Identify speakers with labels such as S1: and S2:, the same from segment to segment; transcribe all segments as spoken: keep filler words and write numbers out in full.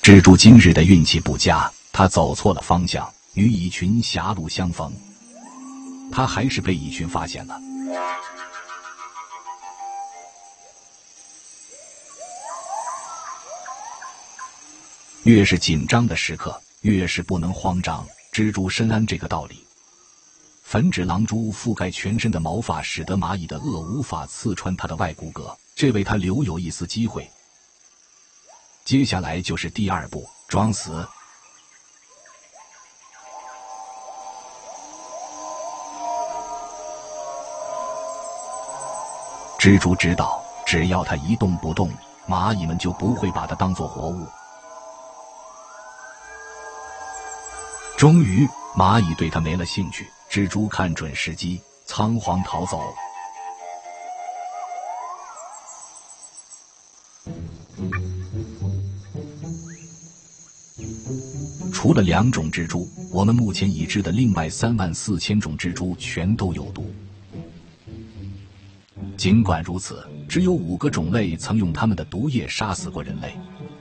S1: 蜘蛛今日的运气不佳，他走错了方向，与蚁群狭路相逢。他还是被蚁群发现了。越是紧张的时刻，越是不能慌张。蜘蛛深谙这个道理。粉脂狼蛛覆盖全身的毛发，使得蚂蚁的颚无法刺穿它的外骨骼，这为它留有一丝机会。接下来就是第二步，装死。蜘蛛知道，只要它一动不动，蚂蚁们就不会把它当作活物。终于，蚂蚁对它没了兴趣。蜘蛛看准时机，仓皇逃走。除了两种蜘蛛，我们目前已知的另外三万四千种蜘蛛全都有毒。尽管如此，只有五个种类曾用它们的毒液杀死过人类。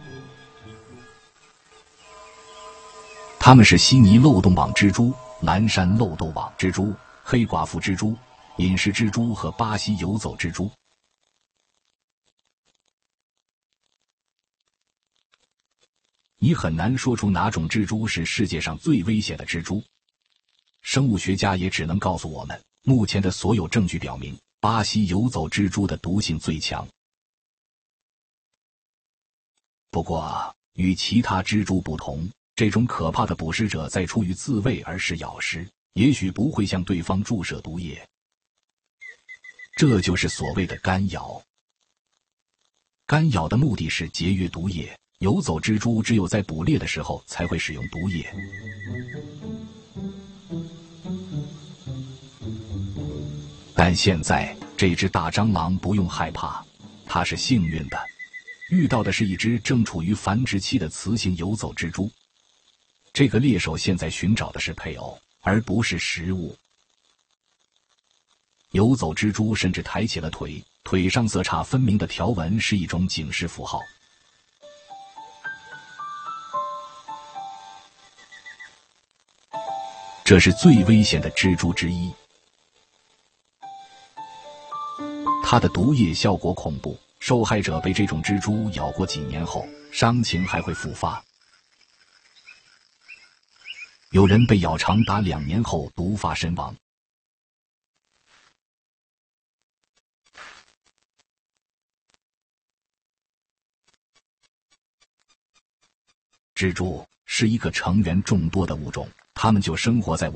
S1: 它们是悉尼漏洞网蜘蛛、蓝山漏斗网蜘蛛、黑寡妇蜘蛛、饮食蜘蛛和巴西游走蜘蛛。你很难说出哪种蜘蛛是世界上最危险的蜘蛛。生物学家也只能告诉我们，目前的所有证据表明，巴西游走蜘蛛的毒性最强。不过，与其他蜘蛛不同，这种可怕的捕食者在出于自卫而是咬食，也许不会向对方注射毒液。这就是所谓的干咬。干咬的目的是节约毒液，游走蜘蛛只有在捕猎的时候才会使用毒液。但现在这只大蟑螂不用害怕，它是幸运的，遇到的是一只正处于繁殖期的雌性游走蜘蛛。这个猎手现在寻找的是配偶，而不是食物。游走蜘蛛甚至抬起了腿，腿上色差分明的条纹是一种警示符号。这是最危险的蜘蛛之一，它的毒液效果恐怖，受害者被这种蜘蛛咬过几年后，伤情还会复发。有人被咬长达两年后毒发身亡。蜘蛛是一个成员众多的物种，它们就生活在我